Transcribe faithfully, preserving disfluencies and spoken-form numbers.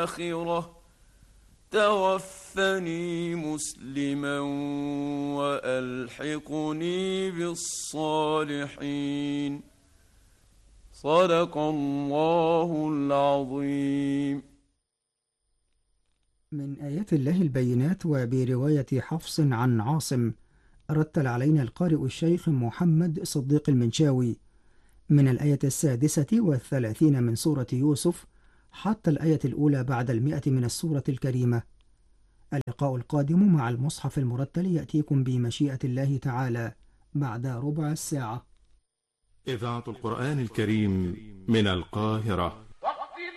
الآخرة توفني مسلما وألحقني بالصالحين. صدق الله العظيم. من آيات الله البينات وبرواية حفص عن عاصم، رتل علينا القارئ الشيخ محمد صديق المنشاوي من الآية السادسة والثلاثين من سورة يوسف حتى الآية الأولى بعد المئة من السورة الكريمة. اللقاء القادم مع المصحف المرتل يأتيكم بمشيئة الله تعالى بعد ربع الساعة. إذاعة القرآن الكريم من القاهرة.